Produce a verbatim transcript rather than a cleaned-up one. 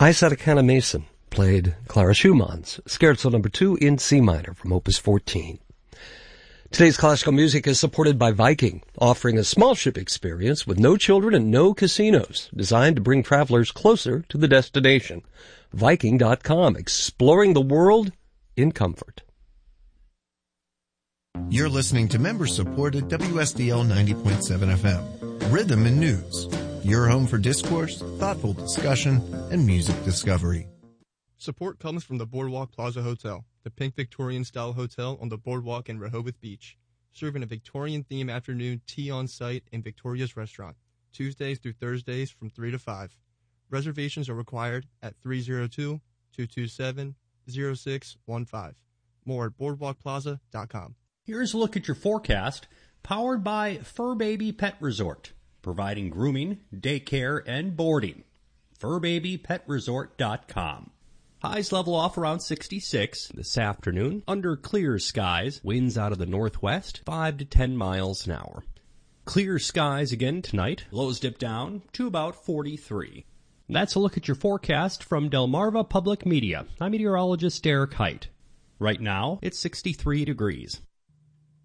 Isata Kanneh-Mason played Clara Schumann's Scherzo number two in C minor from Opus fourteen. Today's classical music is supported by Viking, offering a small ship experience with no children and no casinos, designed to bring travelers closer to the destination. Viking dot com, exploring the world in comfort. You're listening to member-supported W S D L ninety point seven F M, Rhythm and News, your home for discourse, thoughtful discussion, and music discovery. Support comes from the Boardwalk Plaza Hotel, the pink Victorian-style hotel on the boardwalk in Rehoboth Beach, serving a Victorian-themed afternoon tea on site in Victoria's Restaurant, Tuesdays through Thursdays from three to five. Reservations are required at three oh two, two two seven, oh six one five. More at boardwalk plaza dot com. Here's a look at your forecast, powered by Fur Baby Pet Resort, providing grooming, daycare, and boarding. fur baby pet resort dot com. Highs level off around sixty-six this afternoon, under clear skies, winds out of the northwest, five to ten miles an hour. Clear skies again tonight, lows dip down to about forty-three. That's a look at your forecast from Delmarva Public Media. I'm meteorologist Derek Height. Right now, it's sixty-three degrees.